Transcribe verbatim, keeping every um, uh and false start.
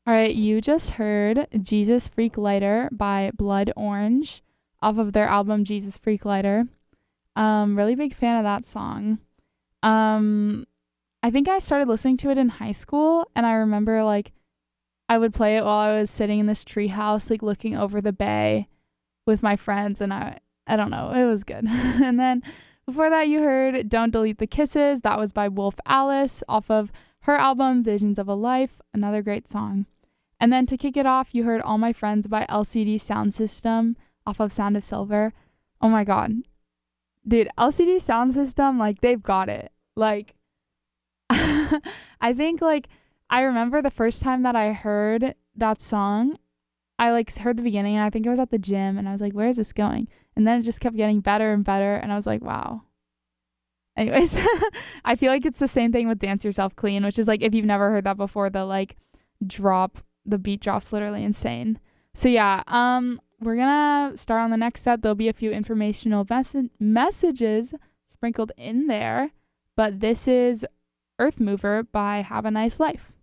All right, you just heard Jesus Freak Lighter by Blood Orange off of their album Jesus Freak Lighter. Um, really big fan of that song. Um, I think I started listening to it in high school, and I remember like I would play it while I was sitting in this tree house, like looking over the bay with my friends, and I I don't know, it was good. And then before that, you heard Don't Delete the Kisses. That was by Wolf Alice off of her album Visions of a Life, another great song. And then to kick it off, you heard All My Friends by L C D Sound System off of Sound of Silver. Oh my god. Dude, L C D Sound System, like, they've got it. Like, I think, like, I remember the first time that I heard that song, I, like, heard the beginning, and I think it was at the gym, and I was like, where is this going? And then it just kept getting better and better, and I was like, wow. Anyways, I feel like it's the same thing with Dance Yourself Clean, which is, like, if you've never heard that before, the, like, drop, the beat drop's literally insane. So, yeah, um, we're gonna start on the next set. There'll be a few informational mes- messages sprinkled in there, but this is Earth Mover by Have a Nice Life.